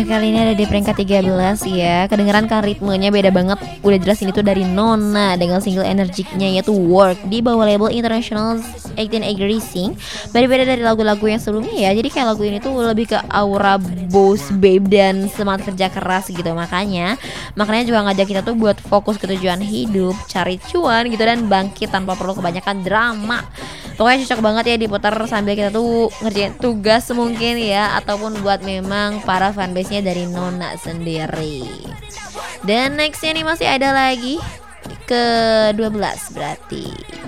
Nah, kali ini ada di peringkat 13 ya. Kedengeran kan ritmenya beda banget. Udah jelas ini tuh dari Nona dengan single energiknya yaitu Work di bawah label International 18 Racing. Berbeda dari lagu-lagu yang sebelumnya ya. Jadi kayak lagu ini tuh lebih ke aura boss babe dan semangat kerja keras gitu. Makanya juga ngajak kita tuh buat fokus ke tujuan hidup, cari cuan gitu dan bangkit tanpa perlu kebanyakan drama. Pokoknya cocok banget ya diputar sambil kita tuh ngerjain tugas mungkin ya, ataupun buat memang para fanbase-nya dari Nona sendiri. Dan nextnya nih masih ada lagi ke 12 berarti.